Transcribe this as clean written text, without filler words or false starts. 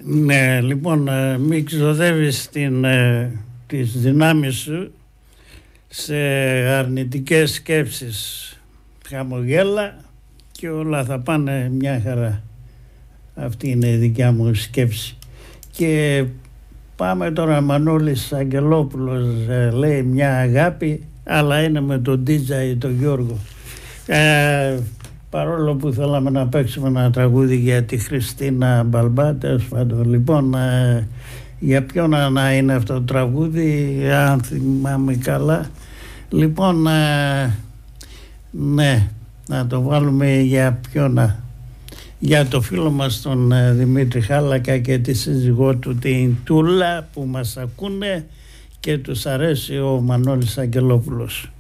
Ναι, λοιπόν, μην ξοδεύεις τις δυνάμεις σου σε αρνητικές σκέψεις. Χαμογέλα και όλα θα πάνε μια χαρά. Αυτή είναι η δικιά μου σκέψη. Και πάμε τώρα, Μανώλης Αγγελόπουλος λέει μια αγάπη, αλλά είναι με τον DJ τον Γιώργο. Παρόλο που θέλαμε να παίξουμε ένα τραγούδι για τη Χριστίνα Μπαλμπά, τέλος πάντων. Λοιπόν, για ποιον να είναι αυτό το τραγούδι, αν θυμάμαι καλά. Λοιπόν, ναι, να το βάλουμε για ποιον, για το φίλο μας τον Δημήτρη Χάλακα και τη σύζυγό του την Τούλα που μας ακούνε και τους αρέσει ο Μανώλης Αγγελόπουλος.